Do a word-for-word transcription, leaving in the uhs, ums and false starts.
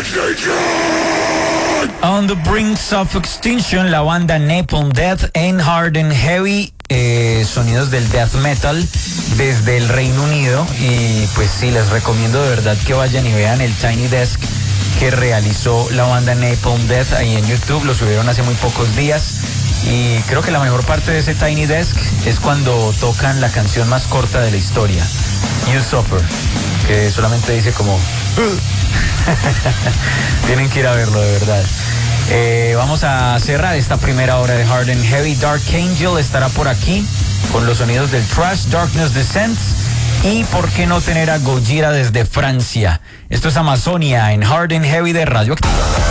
On the Brinks of Extinction, la banda Napalm Death en Hard and Heavy, eh, sonidos del death metal desde el Reino Unido. Y pues sí, les recomiendo de verdad que vayan y vean el Tiny Desk que realizó la banda Napalm Death ahí en YouTube. Lo subieron hace muy pocos días. Y creo que la mejor parte de ese Tiny Desk es cuando tocan la canción más corta de la historia, You Suffer, que solamente dice como... Tienen que ir a verlo, de verdad. Eh, vamos a cerrar esta primera hora de Hard and Heavy. Dark Angel estará por aquí con los sonidos del thrash. Darkness Descents. Y por qué no tener a Gojira desde Francia. Esto es Amazonia en Hard and Heavy de Radio Activa.